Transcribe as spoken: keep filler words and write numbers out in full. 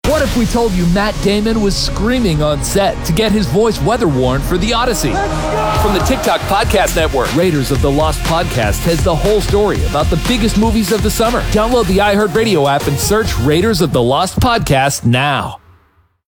What if we told you Matt Damon was screaming on set to get his voice weather-worn for The Odyssey? From the TikTok Podcast Network, Raiders of the Lost Podcast has the whole story about the biggest movies of the summer. Download the iHeartRadio app and search Raiders of the Lost Podcast now.